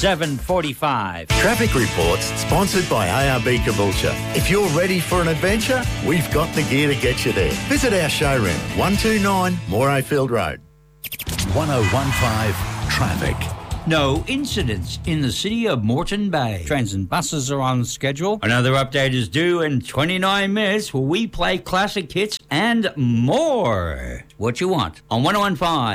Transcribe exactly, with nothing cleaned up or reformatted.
seven forty-five. Traffic reports sponsored by A R B Caboolture. If you're ready for an adventure, we've got the gear to get you there. Visit our showroom, one two nine Morayfield Road. one oh one point five Traffic. No incidents in the city of Moreton Bay. Trains and buses are on schedule. Another update is due in twenty-nine minutes where we play classic hits and more. What you want on one oh one point five.